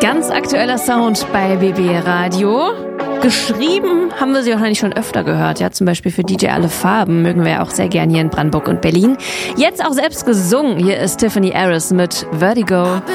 Ganz aktueller Sound bei BB Radio. Geschrieben haben wir sie wahrscheinlich schon öfter gehört, ja, zum Beispiel für DJ Alle Farben, mögen wir ja auch sehr gern hier in Brandenburg und Berlin. Jetzt auch selbst gesungen, hier ist Tiffany Harris mit Vertigo.